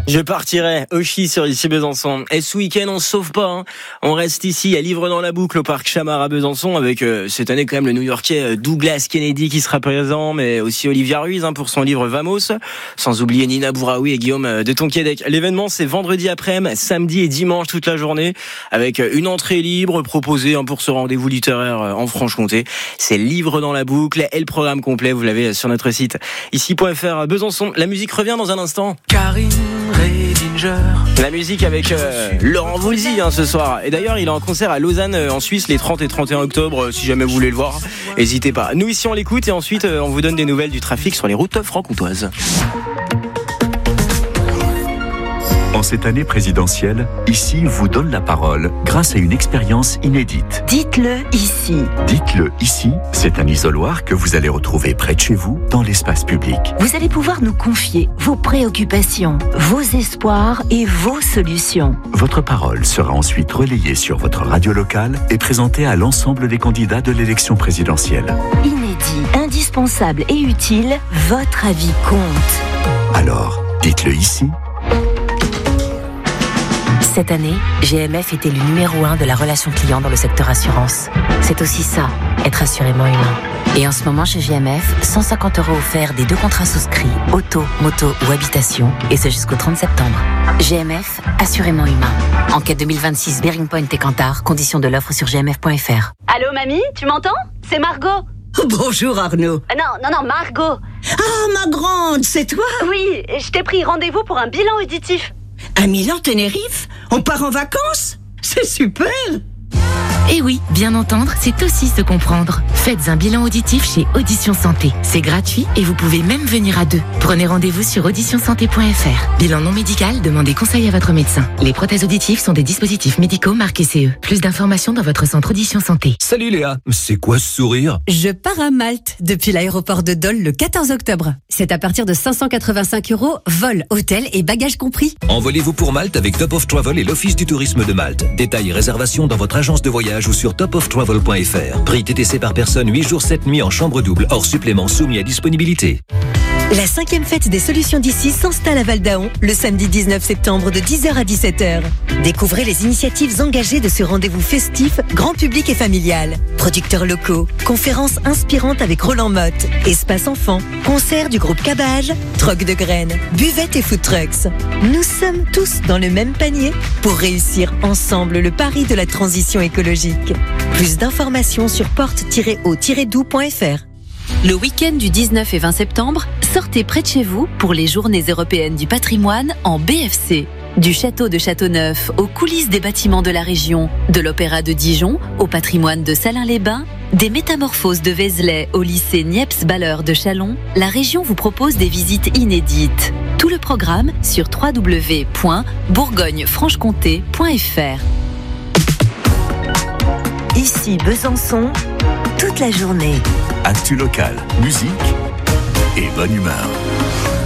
Je partirai Oshi sur ici Besançon. Et ce week-end, on se sauve pas. Hein. On reste ici à Livre dans la boucle au parc Chamard à Besançon avec cette année quand même le New-Yorkais Douglas Kennedy qui sera présent, mais aussi Olivia Ruiz pour son livre Vamos. Sans oublier Nina Bouraoui et Guillaume de Tonquédec. L'événement, c'est vendredi après-midi, samedi et dimanche toute la journée avec une entrée libre proposée pour ce rendez-vous littéraire en Franche-Comté. C'est Livre dans la boucle et le programme complet, vous l'avez sur notre site ici.fr Besançon. La musique revient dans un instant. Karine Redinger. La musique avec Laurent Voulzy ce soir. Et d'ailleurs, il est en concert à Lausanne en Suisse les 30 et 31 octobre. Si jamais vous voulez le voir, n'hésitez pas. Nous ici, on l'écoute et ensuite, on vous donne des nouvelles du trafic sur les routes franc-comtoises. En cette année présidentielle, Ici vous donne la parole grâce à une expérience inédite. Dites-le ici. Dites-le ici, c'est un isoloir que vous allez retrouver près de chez vous, dans l'espace public. Vous allez pouvoir nous confier vos préoccupations, vos espoirs et vos solutions. Votre parole sera ensuite relayée sur votre radio locale et présentée à l'ensemble des candidats de l'élection présidentielle. Inédit, indispensable et utile, votre avis compte. Alors, dites-le ici. Cette année, GMF était le numéro 1 de la relation client dans le secteur assurance. C'est aussi ça, être assurément humain. Et en ce moment chez GMF, 150 € offerts des 2 contrats souscrits, auto, moto ou habitation, et ce jusqu'au 30 septembre. GMF, assurément humain. Enquête 2026 Bearing Point et Kantar, conditions de l'offre sur gmf.fr. Allô mamie, tu m'entends? C'est Margot. Bonjour Arnaud. Non, Margot. Ah, ma grande, c'est toi? Oui, je t'ai pris rendez-vous pour un bilan auditif. À Milan-Tenerife? On part en vacances? C'est super! Et oui, bien entendre, c'est aussi se comprendre. Faites un bilan auditif chez Audition Santé. C'est gratuit et vous pouvez même venir à 2. Prenez rendez-vous sur auditionsanté.fr. Bilan non médical, demandez conseil à votre médecin. Les prothèses auditives sont des dispositifs médicaux marqués CE. Plus d'informations dans votre centre Audition Santé. Salut Léa, c'est quoi ce sourire? Je pars à Malte depuis l'aéroport de Dole le 14 octobre. C'est à partir de 585 €, vol, hôtel et bagages compris. Envolez-vous pour Malte avec Top of Travel et l'Office du tourisme de Malte. Détails et réservations dans votre agence de voyage ou sur topoftravel.fr. Prix TTC par personne 8 jours 7 nuits en chambre double, hors supplément soumis à disponibilité. La 5e fête des solutions d'ici s'installe à Val-d'Aon le samedi 19 septembre de 10h à 17h. Découvrez les initiatives engagées de ce rendez-vous festif, grand public et familial. Producteurs locaux, conférences inspirantes avec Roland Motte, espace enfants, concerts du groupe Cabage, troc de graines, buvettes et food trucks. Nous sommes tous dans le même panier pour réussir ensemble le pari de la transition écologique. Plus d'informations sur porte-au-doux.fr. Le week-end du 19 et 20 septembre, sortez près de chez vous pour les Journées européennes du patrimoine en BFC. Du château de Châteauneuf aux coulisses des bâtiments de la région, de l'Opéra de Dijon au patrimoine de Salins-les-Bains, des métamorphoses de Vézelay au lycée Niepce-Balleur de Châlons, la région vous propose des visites inédites. Tout le programme sur www.bourgognefranchecomté.fr. Ici Besançon, toute la journée. Actu local, musique et bonne humeur.